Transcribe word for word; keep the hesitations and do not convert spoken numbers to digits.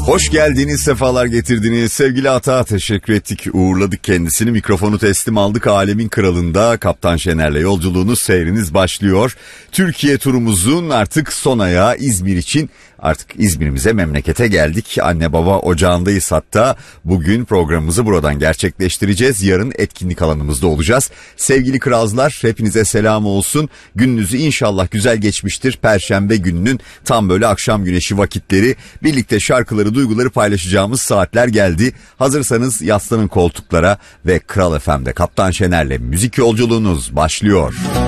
Hoş geldiniz, sefalar getirdiniz. Sevgili Ata, teşekkür ettik, uğurladık kendisini. Mikrofonu teslim aldık. Alemin kralında Kaptan Şener'le yolculuğunuz, seyriniz başlıyor. Türkiye turumuzun artık son ayağı İzmir için. Artık İzmir'imize, memlekete geldik. Anne baba ocağındayız hatta. Bugün programımızı buradan gerçekleştireceğiz. Yarın etkinlik alanımızda olacağız. Sevgili kralcılar, hepinize selam olsun. Gününüzü inşallah güzel geçmiştir. Perşembe gününün tam böyle akşam güneşi vakitleri. Birlikte şarkıları, duyguları paylaşacağımız saatler geldi. Hazırsanız yaslanın koltuklara ve Kral F M'de Kaptan Şener'le müzik yolculuğunuz başlıyor.